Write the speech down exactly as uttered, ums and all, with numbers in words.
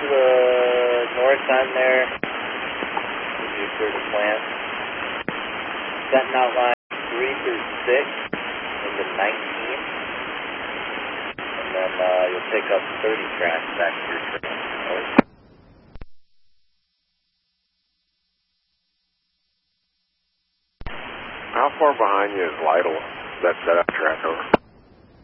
to the north on there. Give you a clear to plant. Setting out line three through six into nineteen. And then uh, you'll pick up thirty tracks back to your train. How far behind you is Lytle? That setup track over.